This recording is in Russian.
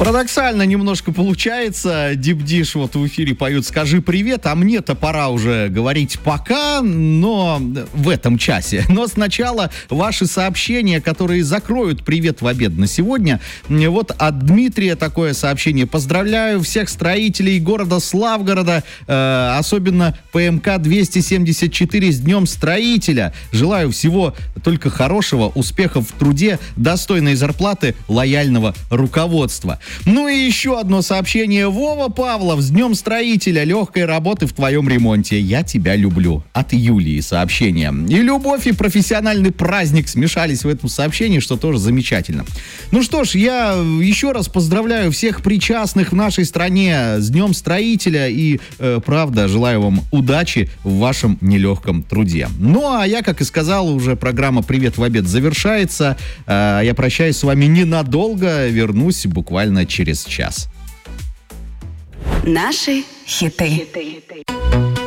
Парадоксально немножко получается. Дипдиш вот в эфире поют «Скажи привет», а мне-то пора уже говорить «пока», но в этом часе. Но сначала ваши сообщения, которые закроют «Привет в обед» на сегодня. Вот от Дмитрия такое сообщение. Поздравляю всех строителей города Славгорода, особенно ПМК 274 с Днем Строителя. Желаю всего только хорошего, успехов в труде, достойной зарплаты, лояльного руководства. Ну и еще одно сообщение. Вова Павлов, с Днем Строителя, легкой работы в твоем ремонте. Я тебя люблю. От Юлии сообщение. И любовь, и профессиональный праздник смешались в этом сообщении, что тоже замечательно. Ну что ж, я еще раз поздравляю всех причастных в нашей стране с Днем Строителя и, правда, желаю вам удачи в вашем нелегком труде. Ну а я, как и сказал, уже программа «Привет в обед» завершается. Я прощаюсь с вами ненадолго, вернусь буквально через час. Наши хиты.